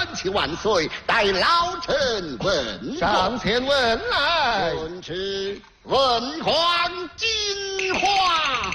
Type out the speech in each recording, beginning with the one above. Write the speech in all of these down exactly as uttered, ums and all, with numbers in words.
气万岁，待老臣问。 上前问来。 问之，文皇金花。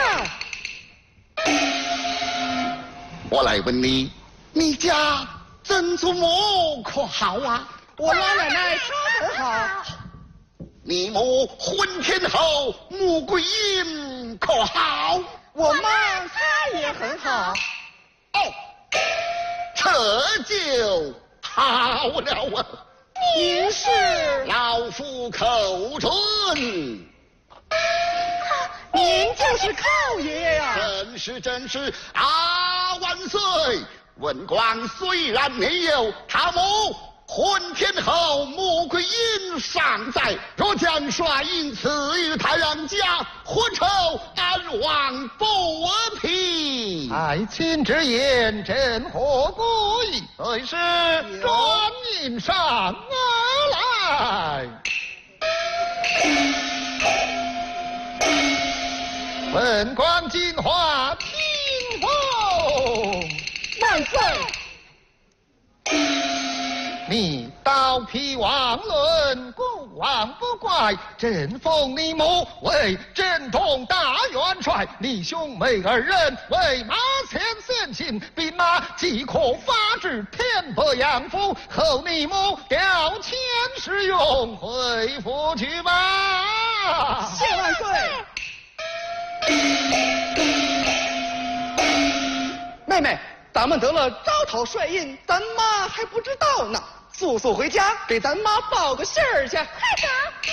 我来问你，你家曾祖母可好啊？ 我老奶奶啥都好。 你母混天后穆桂英可好？ 我妈她也很好。 哦，这就好了啊！ 您是老夫寇准。 您就是寇爷呀！ 真是真是啊！万岁！文广虽然没有他母混天后穆桂英尚在，若将帅印赐予太阳家，婚仇安王不平。 爱卿之言，朕何故意？虽是转印上而来。文广金花听候。 万岁！ 你刀劈王伦，孤王不怪。朕封你母为镇东大元帅，你兄妹二人为马前先行，兵马即可发至天伯阳府，后你母调遣使用，回府去吧。 谢万岁！妹妹，咱们得了招讨帅印，咱妈还不知道呢。速速回家给咱妈报个信儿去。快走！